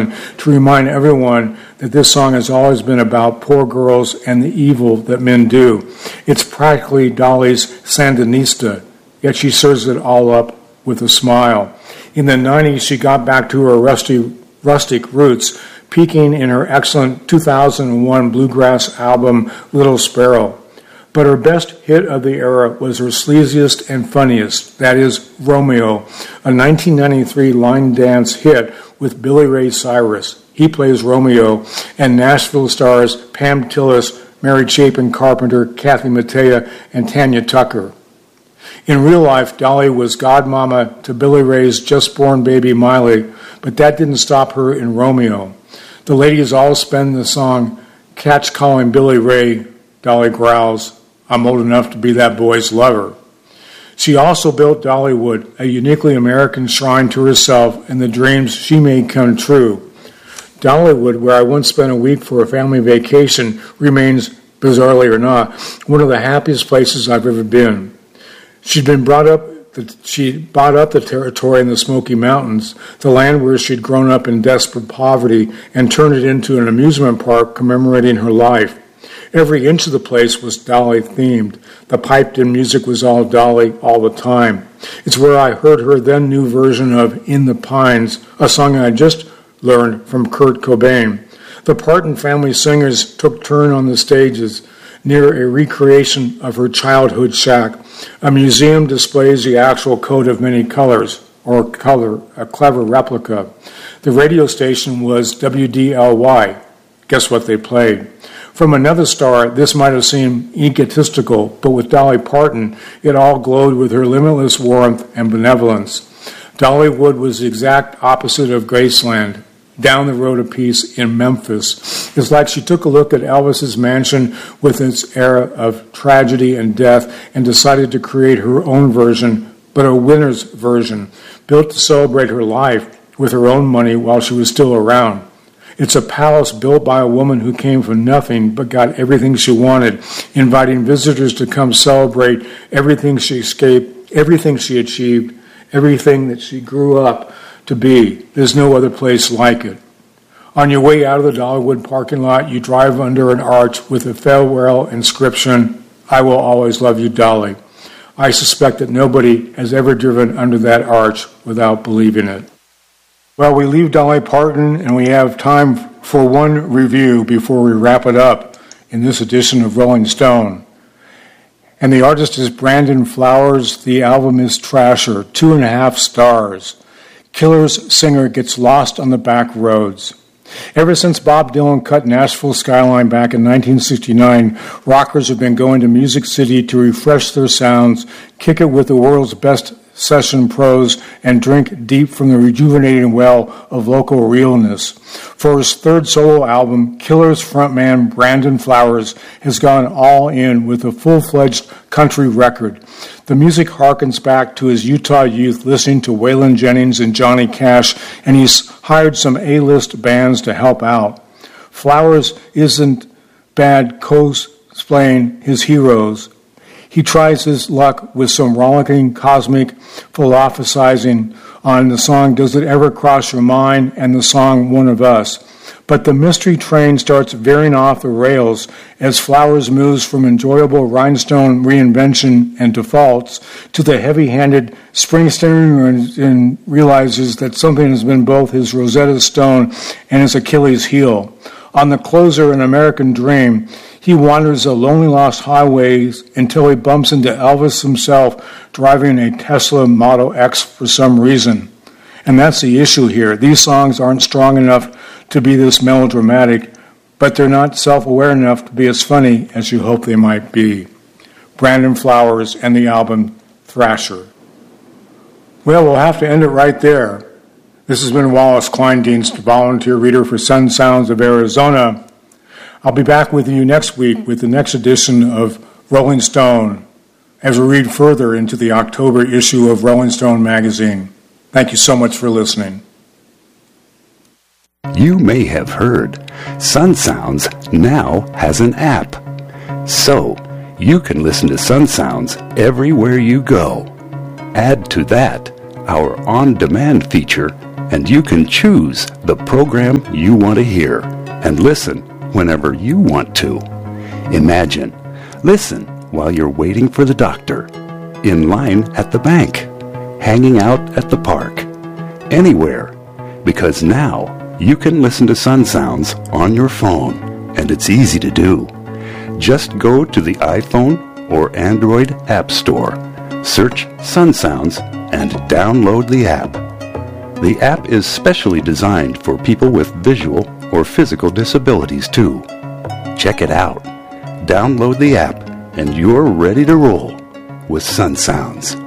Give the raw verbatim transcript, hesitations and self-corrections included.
one to remind everyone that this song has always been about poor girls and the evil that men do. It's practically Dolly's Sandinista, yet she serves it all up with a smile. In the nineties, she got back to her rusty, rustic roots, peaking in her excellent two thousand one bluegrass album, Little Sparrow. But her best hit of the era was her sleaziest and funniest, that is, Romeo, a nineteen ninety-three line dance hit with Billy Ray Cyrus. He plays Romeo, and Nashville stars Pam Tillis, Mary Chapin Carpenter, Kathy Mattea, and Tanya Tucker. In real life, Dolly was godmama to Billy Ray's just-born baby Miley, but that didn't stop her in Romeo. The ladies all spend the song, "Catch calling Billy Ray," Dolly growls, "I'm old enough to be that boy's lover." She also built Dollywood, a uniquely American shrine to herself and the dreams she made come true. Dollywood, where I once spent a week for a family vacation, remains, bizarrely or not, one of the happiest places I've ever been. She'd been brought up She bought up the territory in the Smoky Mountains, the land where she'd grown up in desperate poverty, and turned it into an amusement park commemorating her life. Every inch of the place was Dolly-themed. The piped-in music was all Dolly all the time. It's where I heard her then new version of "In the Pines," a song I just learned from Kurt Cobain. The Parton family singers took turn on the stages, near a recreation of her childhood shack. A museum displays the actual coat of many colors, or color, a clever replica. The radio station was W D L Y. Guess what they played? From another star, this might have seemed egotistical, but with Dolly Parton, it all glowed with her limitless warmth and benevolence. Dollywood was the exact opposite of Graceland, down the road a piece in Memphis. It's like she took a look at Elvis's mansion with its era of tragedy and death and decided to create her own version, but a winner's version, built to celebrate her life with her own money while she was still around. It's a palace built by a woman who came from nothing but got everything she wanted, inviting visitors to come celebrate everything she escaped, everything she achieved, everything that she grew up to be. There's no other place like it. On your way out of the Dollywood parking lot, you drive under an arch with a farewell inscription, "I will always love you, Dolly." I suspect that nobody has ever driven under that arch without believing it. Well, we leave Dolly Parton, and we have time for one review before we wrap it up in this edition of Rolling Stone. And the artist is Brandon Flowers. The album is Trasher, two and a half stars. Killer's singer gets lost on the back roads. Ever since Bob Dylan cut Nashville's skyline back in nineteen sixty-nine, rockers have been going to Music City to refresh their sounds, kick it with the world's best session pros, and drink deep from the rejuvenating well of local realness. For his third solo album, Killer's frontman Brandon Flowers has gone all in with a full-fledged country record. The music harkens back to his Utah youth listening to Waylon Jennings and Johnny Cash, and he's hired some A-list bands to help out. Flowers isn't bad cosplaying his heroes. He tries his luck with some rollicking cosmic philosophizing on the song Does It Ever Cross Your Mind and the song One of Us. But the mystery train starts veering off the rails as Flowers moves from enjoyable rhinestone reinvention and defaults to the heavy-handed Springsteen and realizes that something has been both his Rosetta Stone and his Achilles heel. On the closer, An American Dream, he wanders the lonely lost highways until he bumps into Elvis himself driving a Tesla Model X for some reason. And that's the issue here. These songs aren't strong enough to be this melodramatic, but they're not self-aware enough to be as funny as you hope they might be. Brandon Flowers and the album Thrasher. Well, we'll have to end it right there. This has been Wallace Kleindienst, volunteer reader for Sun Sounds of Arizona. I'll be back with you next week with the next edition of Rolling Stone as we read further into the October issue of Rolling Stone magazine. Thank you so much for listening. You may have heard Sun Sounds now has an app. So you can listen to Sun Sounds everywhere you go. Add to that our on-demand feature and you can choose the program you want to hear and listen whenever you want to. Imagine, listen while you're waiting for the doctor, in line at the bank, hanging out at the park, anywhere, because now you can listen to Sun Sounds on your phone, and it's easy to do. Just go to the iPhone or Android App Store, search Sun Sounds, and download the app. The app is specially designed for people with visual or physical disabilities too. Check it out. Download the app, and you're ready to roll with Sun Sounds.